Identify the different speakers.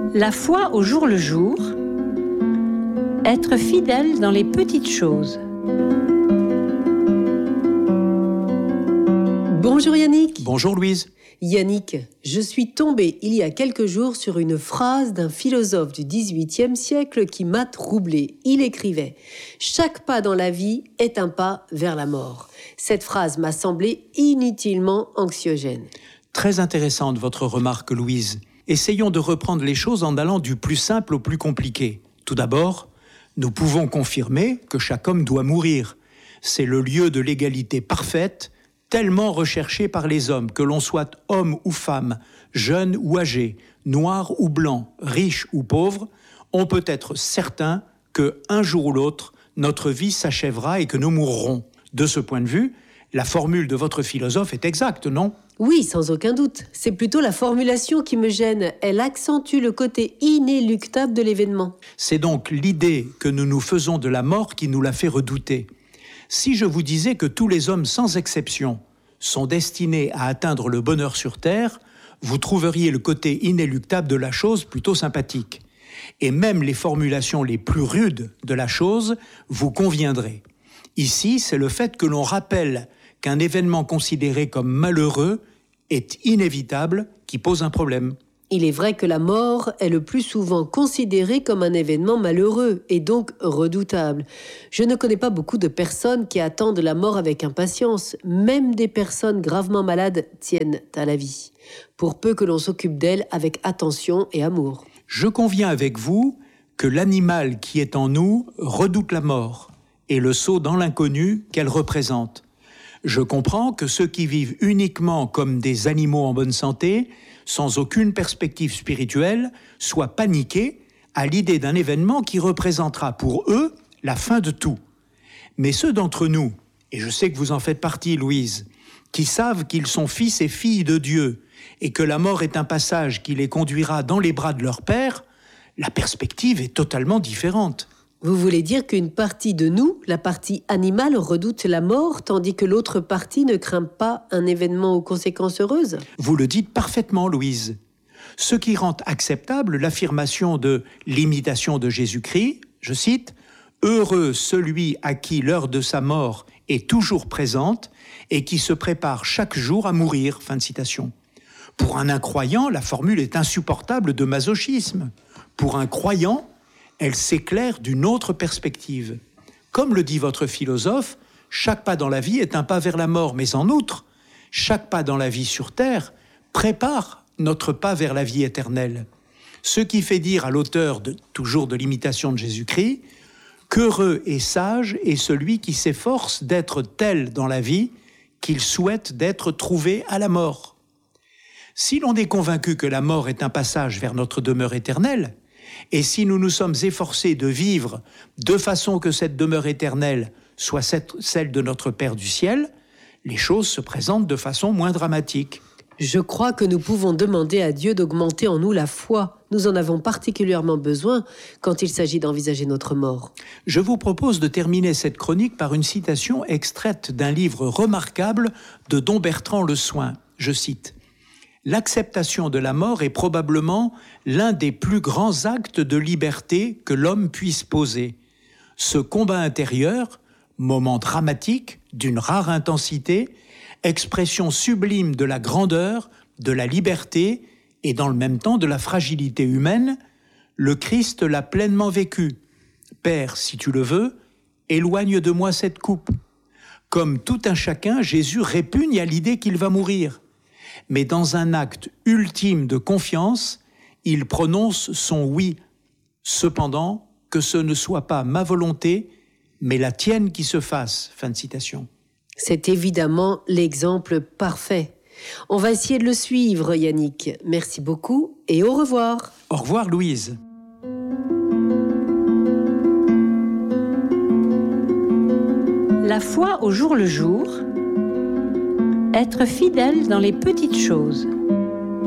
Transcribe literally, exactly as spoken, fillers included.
Speaker 1: La foi au jour le jour, être fidèle dans les petites choses.
Speaker 2: Bonjour Yannick.
Speaker 3: Bonjour Louise.
Speaker 2: Yannick, je suis tombée il y a quelques jours sur une phrase d'un philosophe du dix-huitième siècle qui m'a troublée. Il écrivait « Chaque pas dans la vie est un pas vers la mort ». Cette phrase m'a semblé inutilement anxiogène.
Speaker 3: Très intéressante votre remarque Louise. Essayons de reprendre les choses en allant du plus simple au plus compliqué. Tout d'abord, nous pouvons confirmer que chaque homme doit mourir. C'est le lieu de l'égalité parfaite, tellement recherché par les hommes, que l'on soit homme ou femme, jeune ou âgé, noir ou blanc, riche ou pauvre, on peut être certain que un jour ou l'autre, notre vie s'achèvera et que nous mourrons. De ce point de vue, la formule de votre philosophe est exacte, non ?
Speaker 2: Oui, sans aucun doute. C'est plutôt la formulation qui me gêne. Elle accentue le côté inéluctable de l'événement.
Speaker 3: C'est donc l'idée que nous nous faisons de la mort qui nous la fait redouter. Si je vous disais que tous les hommes, sans exception, sont destinés à atteindre le bonheur sur Terre, vous trouveriez le côté inéluctable de la chose plutôt sympathique. Et même les formulations les plus rudes de la chose vous conviendraient. Ici, c'est le fait que l'on rappelle qu'un événement considéré comme malheureux est inévitable qui pose un problème.
Speaker 2: Il est vrai que la mort est le plus souvent considérée comme un événement malheureux et donc redoutable. Je ne connais pas beaucoup de personnes qui attendent la mort avec impatience. Même des personnes gravement malades tiennent à la vie, pour peu que l'on s'occupe d'elles avec attention et amour.
Speaker 3: Je conviens avec vous que l'animal qui est en nous redoute la mort et le saut dans l'inconnu qu'elle représente. Je comprends que ceux qui vivent uniquement comme des animaux en bonne santé, sans aucune perspective spirituelle, soient paniqués à l'idée d'un événement qui représentera pour eux la fin de tout. Mais ceux d'entre nous, et je sais que vous en faites partie, Louise, qui savent qu'ils sont fils et filles de Dieu et que la mort est un passage qui les conduira dans les bras de leur Père, la perspective est totalement différente.
Speaker 2: Vous voulez dire qu'une partie de nous, la partie animale, redoute la mort, tandis que l'autre partie ne craint pas un événement aux conséquences heureuses ?
Speaker 3: Vous le dites parfaitement, Louise. Ce qui rend acceptable l'affirmation de l'imitation de Jésus-Christ, je cite, « Heureux celui à qui l'heure de sa mort est toujours présente et qui se prépare chaque jour à mourir ». Fin de citation. Pour un incroyant, la formule est insupportable de masochisme. Pour un croyant, elle s'éclaire d'une autre perspective. Comme le dit votre philosophe, chaque pas dans la vie est un pas vers la mort, mais en outre, chaque pas dans la vie sur Terre prépare notre pas vers la vie éternelle. Ce qui fait dire à l'auteur de, toujours de l'imitation de Jésus-Christ, qu'heureux et sage est celui qui s'efforce d'être tel dans la vie qu'il souhaite d'être trouvé à la mort. Si l'on est convaincu que la mort est un passage vers notre demeure éternelle, et si nous nous sommes efforcés de vivre de façon que cette demeure éternelle soit celle de notre Père du ciel, les choses se présentent de façon moins dramatique.
Speaker 2: Je crois que nous pouvons demander à Dieu d'augmenter en nous la foi. Nous en avons particulièrement besoin quand il s'agit d'envisager notre mort.
Speaker 3: Je vous propose de terminer cette chronique par une citation extraite d'un livre remarquable de Dom Bertrand Le Soin. Je cite « L'acceptation de la mort est probablement l'un des plus grands actes de liberté que l'homme puisse poser. Ce combat intérieur, moment dramatique, d'une rare intensité, expression sublime de la grandeur, de la liberté et dans le même temps de la fragilité humaine, le Christ l'a pleinement vécu. Père, si tu le veux, éloigne de moi cette coupe. Comme tout un chacun, Jésus répugne à l'idée qu'il va mourir. Mais dans un acte ultime de confiance, il prononce son oui. Cependant, que ce ne soit pas ma volonté, mais la tienne qui se fasse. Fin de citation.
Speaker 2: C'est évidemment l'exemple parfait. On va essayer de le suivre, Yannick. Merci beaucoup et au revoir.
Speaker 3: Au revoir, Louise.
Speaker 1: La foi au jour le jour, être fidèle dans les petites choses.